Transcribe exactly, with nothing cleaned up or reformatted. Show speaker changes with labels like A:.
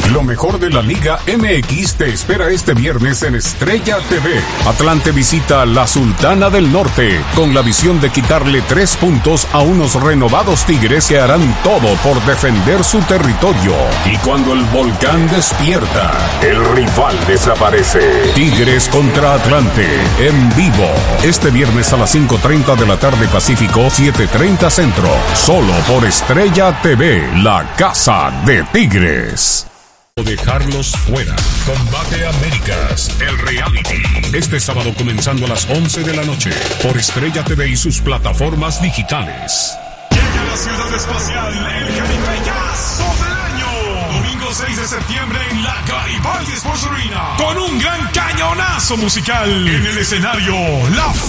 A: Lo mejor de la Liga M X te espera este viernes en Estrella T V. Atlante visita a la Sultana del Norte con la visión de quitarle tres puntos a unos renovados Tigres que harán todo por defender su territorio. Y cuando el volcán despierta, el rival desaparece. Tigres contra Atlante en vivo este viernes a las cinco treinta de la tarde Pacífico, siete treinta Centro, solo por Estrella T V, la casa de Tigres. Dejarlos fuera. Combate Américas, el reality. Este sábado comenzando a las once de la noche por Estrella T V y sus plataformas digitales.
B: Llega a la ciudad espacial el Jaripeyazo del año. Domingo seis de septiembre en la Garibaldi Sports Arena. Con un gran cañonazo musical. En el escenario, la